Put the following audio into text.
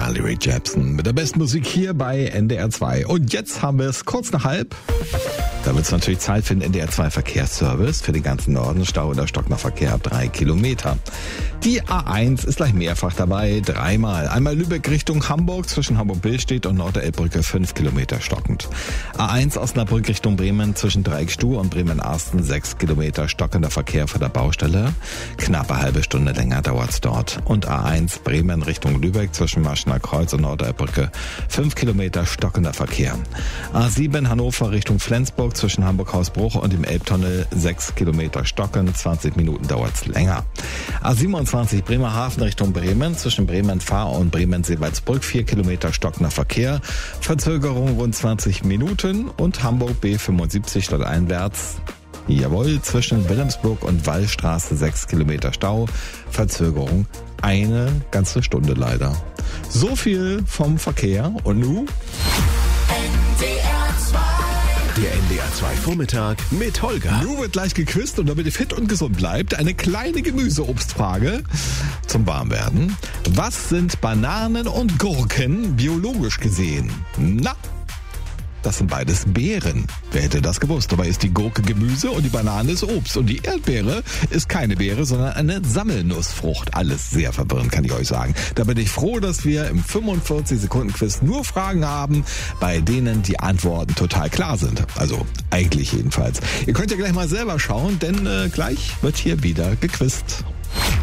Carly Rae Jepsen mit der besten Musik hier bei NDR 2. Und jetzt haben wir es kurz nach halb. Da wird es natürlich Zeit für den NDR 2 Verkehrsservice für den ganzen Norden. Stau oder stockender Verkehr ab 3 Kilometer. Die A1 ist gleich mehrfach dabei, dreimal. Einmal Lübeck Richtung Hamburg zwischen Hamburg-Billstedt und Nord-der-Elbbrücke 5 Kilometer stockend. A1 Osnabrück Richtung Bremen zwischen Dreieckstuhl und Bremen-Arsten 6 Kilometer stockender Verkehr vor der Baustelle. Knappe halbe Stunde länger dauert's dort. Und A1 Bremen Richtung Lübeck zwischen Marschener Kreuz und Nord-der-Elbbrücke 5 Kilometer stockender Verkehr. A7 Hannover Richtung Flensburg zwischen Hamburg-Hausbruch und dem Elbtunnel 6 Kilometer stocken, 20 Minuten dauert's länger. A27 Bremerhaven Richtung Bremen zwischen Bremen-Fahr und Bremen-Seewaldsbrück 4 Kilometer stockender Verkehr, Verzögerung rund 20 Minuten und Hamburg B75 stadteinwärts. Jawohl, zwischen Wilhelmsburg und Wallstraße 6 Kilometer Stau, Verzögerung eine ganze Stunde leider. So viel vom Verkehr und nun Der NDR 2 Vormittag mit Holger. Nun wird gleich gequizt und damit ihr fit und gesund bleibt, eine kleine Gemüseobstfrage zum Warmwerden. Was sind Bananen und Gurken biologisch gesehen? Na, das sind beides Beeren. Wer hätte das gewusst? Dabei ist die Gurke Gemüse und die Banane ist Obst. Und die Erdbeere ist keine Beere, sondern eine Sammelnussfrucht. Alles sehr verwirrend, kann ich euch sagen. Da bin ich froh, dass wir im 45-Sekunden-Quiz nur Fragen haben, bei denen die Antworten total klar sind. Also eigentlich jedenfalls. Ihr könnt ja gleich mal selber schauen, denn gleich wird hier wieder gequizt.